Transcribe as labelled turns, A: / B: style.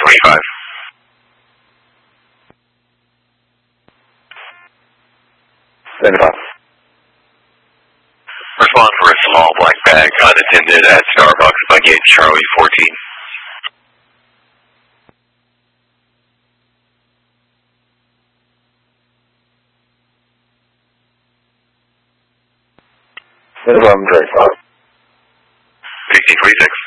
A: 25. Respond for a small black bag unattended at Starbucks by gate Charlie 14.
B: Drake 5.
A: 6036.